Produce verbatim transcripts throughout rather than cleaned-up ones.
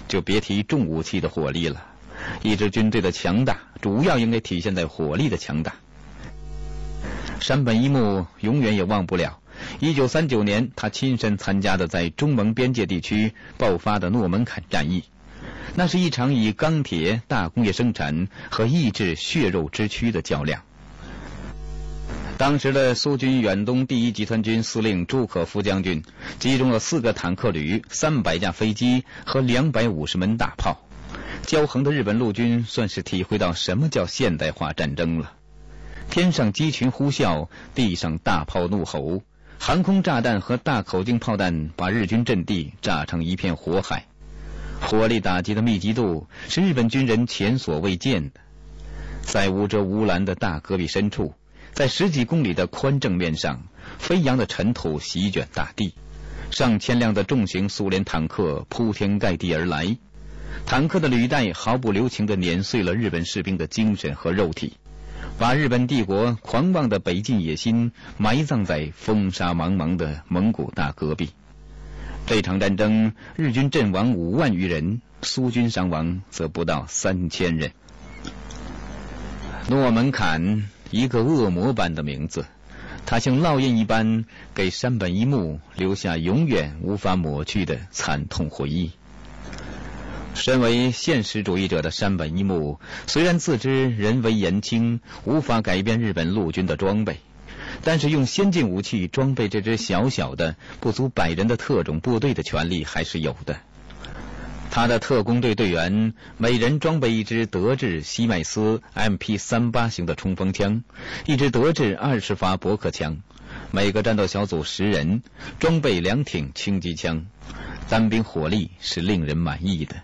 就别提重武器的火力了。一支军队的强大，主要应该体现在火力的强大。山本一木永远也忘不了一九三九年他亲身参加的在中蒙边界地区爆发的诺门坎战役，那是一场以钢铁、大工业生产和抑制血肉之躯的较量。当时的苏军远东第一集团军司令朱可夫将军集中了四个坦克旅、三百架飞机和两百五十门大炮，骄横的日本陆军算是体会到什么叫现代化战争了。天上机群呼啸，地上大炮怒吼，航空炸弹和大口径炮弹把日军阵地炸成一片火海，火力打击的密集度是日本军人前所未见的。在无遮无拦的大戈壁深处，在十几公里的宽正面上，飞扬的尘土席卷大地，上千辆的重型苏联坦克铺天盖地而来，坦克的履带毫不留情地碾碎了日本士兵的精神和肉体，把日本帝国狂妄的北进野心埋葬在风沙茫茫的蒙古大戈壁。这场战争，日军阵亡五万余人，苏军伤亡则不到三千人。诺门坎，一个恶魔般的名字，它像烙印一般给山本一木留下永远无法抹去的惨痛回忆。身为现实主义者的山本一木，虽然自知人微言轻，无法改变日本陆军的装备，但是用先进武器装备这支小小的不足百人的特种部队的权利还是有的。他的特工队队员每人装备一支德制西麦斯 M P 三十八 型的冲锋枪，一支德制二十发驳壳枪，每个战斗小组十人，装备两挺轻机枪，单兵火力是令人满意的。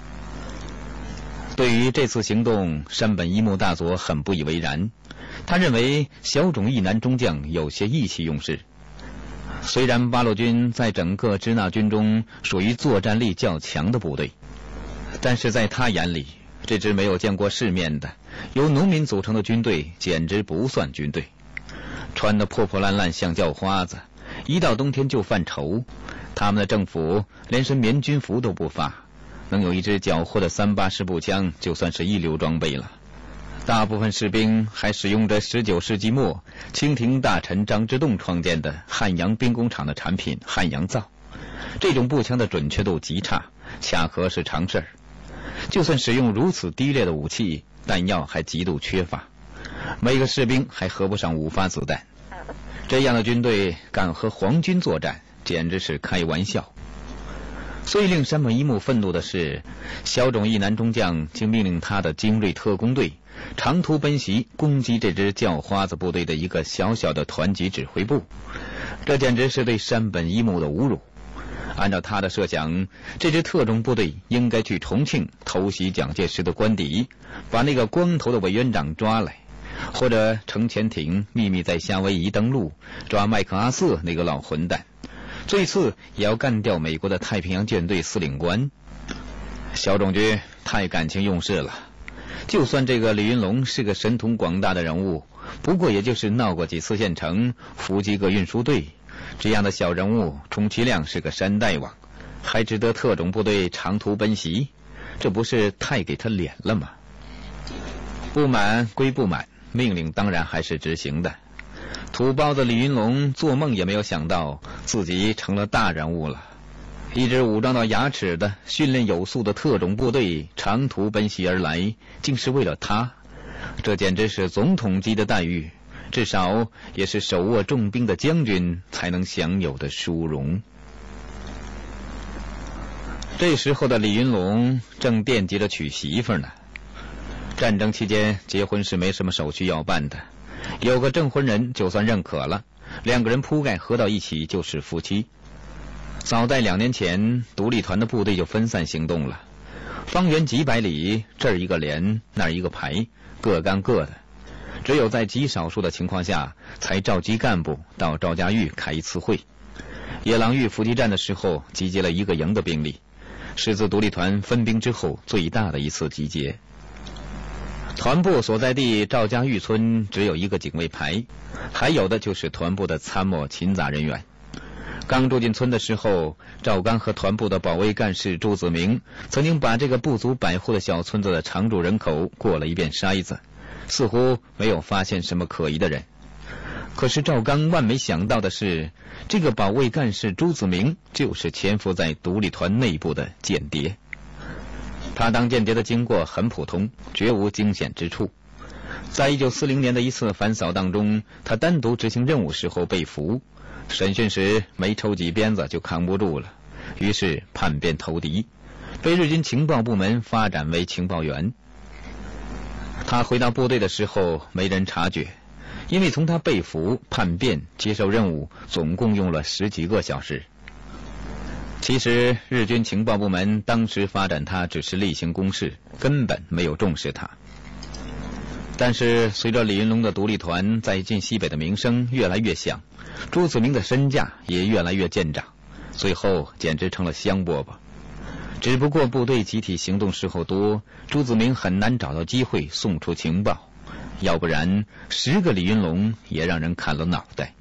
对于这次行动，山本一木大佐很不以为然，他认为小冢义男中将有些意气用事。虽然八路军在整个支那军中属于作战力较强的部队，但是在他眼里，这支没有见过世面的由农民组成的军队简直不算军队，穿得破破烂烂像叫花子，一到冬天就犯愁。他们的政府连身棉军服都不发，能有一支缴获的三八式步枪就算是一流装备了。大部分士兵还使用着十九世纪末清廷大臣张之洞创建的汉阳兵工厂的产品汉阳造，这种步枪的准确度极差，卡壳是常事儿。就算使用如此低劣的武器，弹药还极度缺乏，每个士兵还合不上五发子弹。这样的军队敢和皇军作战，简直是开玩笑。最令山本一木愤怒的是，小冢义男中将竟命令他的精锐特工队长途奔袭攻击这支叫花子部队的一个小小的团级指挥部，这简直是对山本一木的侮辱。按照他的设想，这支特种部队应该去重庆偷袭蒋介石的官邸，把那个光头的委员长抓来，或者乘潜艇秘密在夏威夷登陆，抓麦克阿瑟那个老混蛋，最次也要干掉美国的太平洋舰队司令官。小冢军太感情用事了，就算这个李云龙是个神通广大的人物，不过也就是闹过几次县城，伏击个运输队，这样的小人物充其量是个山大王，还值得特种部队长途奔袭？这不是太给他脸了吗？不满归不满，命令当然还是执行的。土包子李云龙做梦也没有想到自己成了大人物了，一支武装到牙齿的训练有素的特种部队长途奔袭而来，竟是为了他，这简直是总统级的待遇，至少也是手握重兵的将军才能享有的殊荣。这时候的李云龙正惦记着娶媳妇呢。战争期间结婚是没什么手续要办的，有个证婚人就算认可了，两个人铺盖合到一起就是夫妻。早在两年前，独立团的部队就分散行动了，方圆几百里，这儿一个连，那儿一个排，各干各的。只有在极少数的情况下，才召集干部到赵家峪开一次会。野狼峪伏击战的时候，集结了一个营的兵力，是自独立团分兵之后最大的一次集结。团部所在地赵家峪村只有一个警卫排，还有的就是团部的参谋勤杂人员。 刚住进村的时候，赵刚和团部的保卫干事朱子明曾经把这个不足百户的小村子的常住人口过了一遍筛子，似乎没有发现什么可疑的人。可是赵刚万没想到的是，这个保卫干事朱子明就是潜伏在独立团内部的间谍。他当间谍的经过很普通，绝无惊险之处。在一九四零年的一次反扫当中，他单独执行任务时候被俘，审讯时没抽几鞭子就扛不住了，于是叛变投敌，被日军情报部门发展为情报员。他回到部队的时候没人察觉，因为从他被俘、叛变、接受任务总共用了十几个小时。其实日军情报部门当时发展他只是例行公事，根本没有重视他。但是随着李云龙的独立团在晋西北的名声越来越响，朱子明的身价也越来越见长，最后简直成了香饽饽。只不过部队集体行动时候多，朱子明很难找到机会送出情报，要不然十个李云龙也让人砍了脑袋。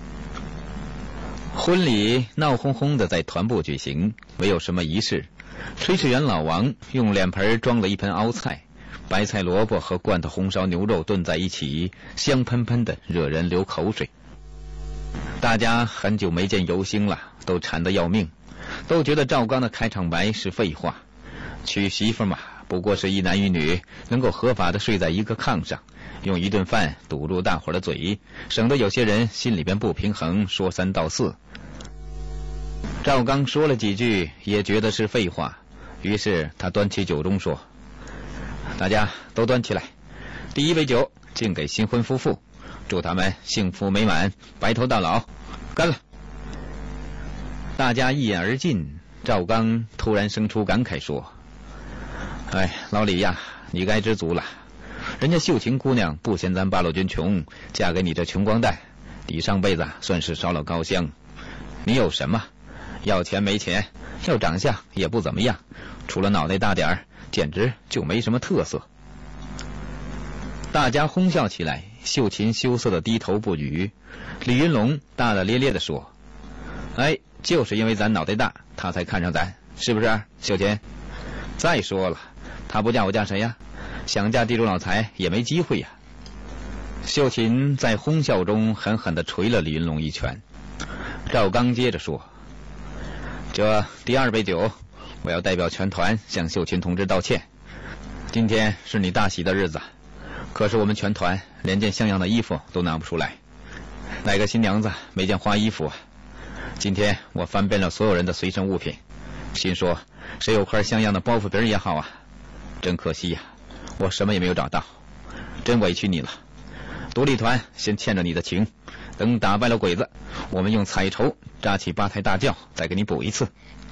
婚礼闹哄哄的在团部举行，没有什么仪式。炊事员老王用脸盆装了一盆熬菜，白菜萝卜和罐头红烧牛肉炖在一起，香喷喷的，惹人流口水。大家很久没见游星了，都馋得要命，都觉得赵刚的开场白是废话。娶媳妇嘛，不过是一男一女能够合法的睡在一个炕上，用一顿饭堵住大伙的嘴，省得有些人心里边不平衡，说三道四。赵刚说了几句也觉得是废话，于是他端起酒盅说：大家都端起来，第一杯酒敬给新婚夫妇，祝他们幸福美满，白头到老，干了。大家一饮而尽。赵刚突然生出感慨说：哎，老李呀，你该知足了，人家秀琴姑娘不嫌咱八路军穷，嫁给你这穷光蛋，你上辈子算是烧了高香。你有什么？要钱没钱，要长相也不怎么样，除了脑袋大点儿，简直就没什么特色。大家哄笑起来，秀琴羞涩的低头不语。李云龙大大咧咧地说：哎，就是因为咱脑袋大，他才看上咱，是不是秀琴？再说了，他不嫁我嫁谁呀？想嫁地主老财也没机会呀。秀琴在哄笑中狠狠地捶了李云龙一拳。赵刚接着说：这第二杯酒，我要代表全团向秀琴同志道歉。今天是你大喜的日子，可是我们全团连件像样的衣服都拿不出来，哪个新娘子没件花衣服啊？今天我翻遍了所有人的随身物品，心说谁有块像样的包袱饼也好啊，真可惜呀、啊，我什么也没有找到，真委屈你了。独立团先欠着你的情，等打败了鬼子，我们用彩绸扎起八抬大轿，再给你补一次。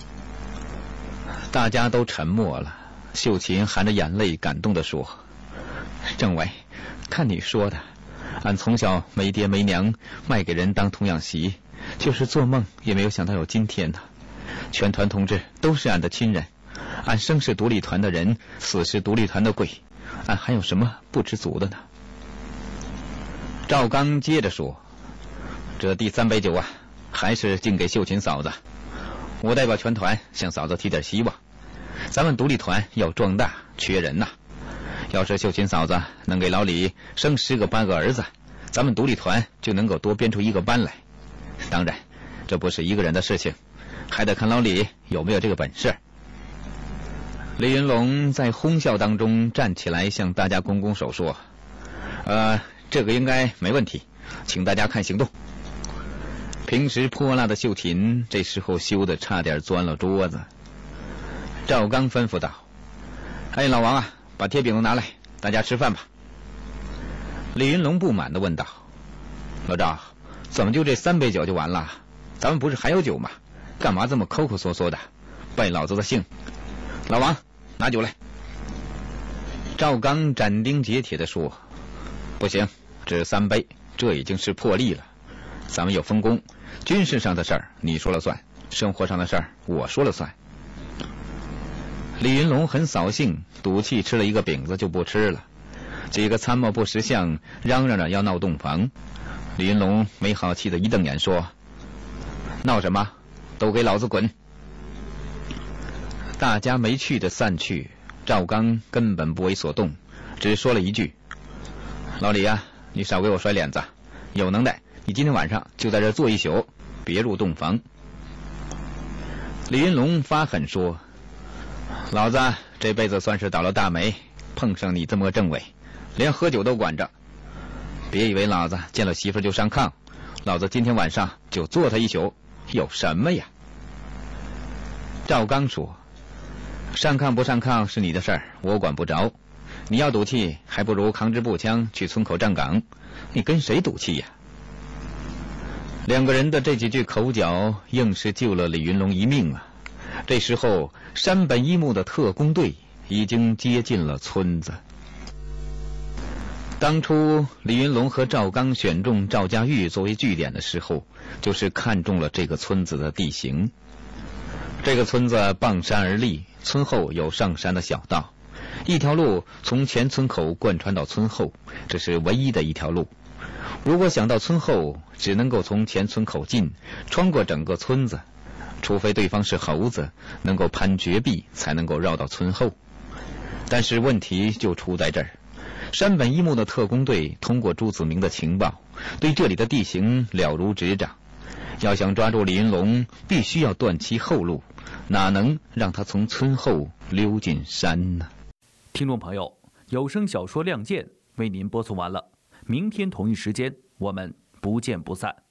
大家都沉默了。秀琴含着眼泪感动地说：政委，看你说的，俺从小没爹没娘，卖给人当童养媳，就是做梦也没有想到有今天呢。全团同志都是俺的亲人，俺生是独立团的人，死是独立团的鬼，俺还有什么不知足的呢？赵刚接着说：这第三杯酒啊，还是敬给秀琴嫂子，我代表全团向嫂子提点希望，咱们独立团要壮大，缺人呐。要是秀琴嫂子能给老李生十个八个儿子，咱们独立团就能够多编出一个班来。当然这不是一个人的事情，还得看老李有没有这个本事。李云龙在哄笑当中站起来向大家拱拱手说：呃这个应该没问题，请大家看行动。平时泼辣的秀琴这时候羞得差点钻了桌子。赵刚吩咐道：哎，老王啊，把贴饼子拿来，大家吃饭吧。李云龙不满地问道：老赵，怎么就这三杯酒就完了？咱们不是还有酒吗？干嘛这么抠抠缩缩的？败老子的兴。老王，拿酒来。赵刚斩钉截铁地说：不行，只三杯，这已经是破例了。咱们有分工，军事上的事儿你说了算，生活上的事儿我说了算。李云龙很扫兴，赌气吃了一个饼子就不吃了。几个参谋部识相嚷嚷着要闹洞房。李云龙没好气的一瞪眼说： 闹什么？都给老子滚！大家没趣的散去，赵刚根本不为所动，只说了一句：“老李啊，你少给我甩脸子，有能耐你今天晚上就在这儿坐一宿，别入洞房。”李云龙发狠说：“老子这辈子算是倒了大霉，碰上你这么个政委，连喝酒都管着。别以为老子见了媳妇就上炕，老子今天晚上就坐他一宿，有什么呀？”赵刚说：“上炕不上炕是你的事儿，我管不着。你要赌气，还不如扛支步枪去村口站岗。你跟谁赌气呀？”两个人的这几句口角，硬是救了李云龙一命啊！这时候，山本一木的特工队已经接近了村子。当初李云龙和赵刚选中赵家峪作为据点的时候，就是看中了这个村子的地形。这个村子傍山而立，村后有上山的小道，一条路从前村口贯穿到村后，这是唯一的一条路。如果想到村后，只能够从前村口进，穿过整个村子，除非对方是猴子，能够攀绝壁，才能够绕到村后。但是问题就出在这儿，山本一木的特工队通过朱子明的情报，对这里的地形了如指掌。要想抓住李云龙，必须要断其后路，哪能让他从村后溜进山呢？ 听众朋友，有声小说《亮剑》为您播送完了，明天同一时间我们不见不散。